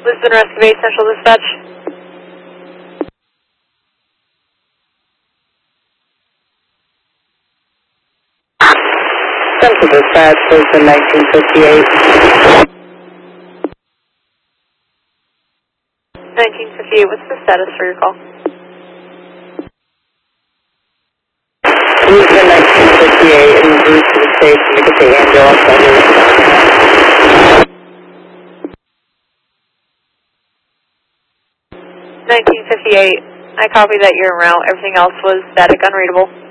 Lisbon Rescue Base, Central Dispatch. Central Dispatch, Lisbon 1958. 1958, what's the status for your call? Lisbon 1958, en route to the station to get the ambulance under. 1958, I copy that you're en route. Everything else was static, unreadable.